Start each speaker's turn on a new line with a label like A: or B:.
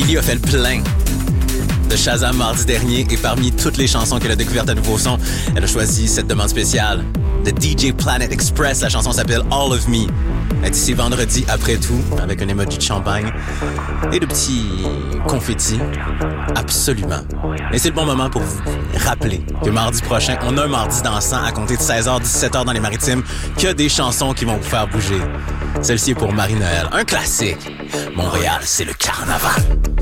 A: Émilie a fait le plein de Shazam mardi dernier et parmi toutes les chansons qu'elle a découvertes à Nouveau Son, elle a choisi cette demande spéciale de DJ Planet Express. La chanson s'appelle All of Me. Elle dit c'est vendredi après tout, avec un emoji de champagne et de petits confettis. Absolument. Et c'est le bon moment pour vous rappeler que mardi prochain, on a un mardi dansant à compter de 16h, 17h dans les Maritimes, qu'il y a des chansons qui vont vous faire bouger. Celle-ci est pour Marie-Noël, un classique. Montréal, c'est le carnaval.